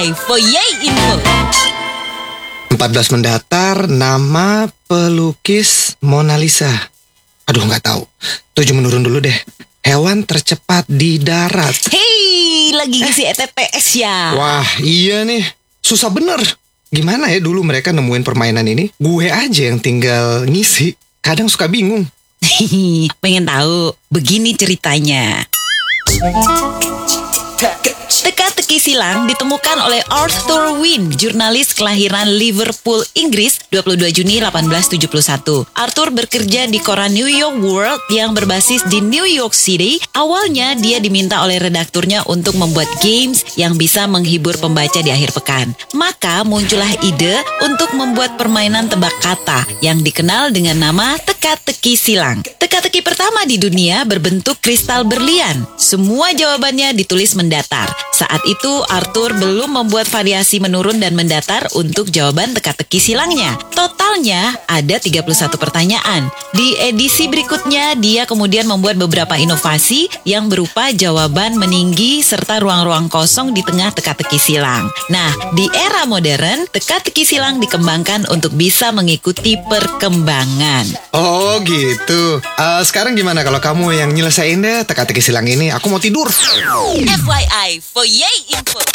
FYI for Yay Info. 14 mendatar, nama pelukis Mona Lisa. Aduh, nggak tahu. 7 menurun dulu deh. Hewan tercepat di darat. Hei, lagi ngisi ETPS ya. Wah, iya nih. Susah bener. Gimana ya dulu mereka nemuin permainan ini? Gue aja yang tinggal ngisi. Kadang suka bingung. Pengen tahu? Begini ceritanya. Teka-teki silang ditemukan oleh Arthur Wynne, jurnalis kelahiran Liverpool, Inggris, 22 Juni 1871. Arthur bekerja di koran New York World yang berbasis di New York City. Awalnya dia diminta oleh redakturnya untuk membuat games yang bisa menghibur pembaca di akhir pekan. Maka muncullah ide untuk membuat permainan tebak kata yang dikenal dengan nama teka-teki silang. Teka-teki pertama di dunia berbentuk kristal berlian. Semua jawabannya ditulis mendatar. Saat itu Arthur belum membuat variasi menurun dan mendatar untuk jawaban teka-teki silangnya. Totalnya ada 31 pertanyaan. Di edisi berikutnya dia kemudian membuat beberapa inovasi yang berupa jawaban meninggi serta ruang-ruang kosong di tengah teka-teki silang. Nah, di era modern, teka-teki silang dikembangkan untuk bisa mengikuti perkembangan. Oh gitu. Sekarang gimana kalau kamu yang nyelesain deh teka-teki silang ini? Aku mau tidur. FYI for Yay Info.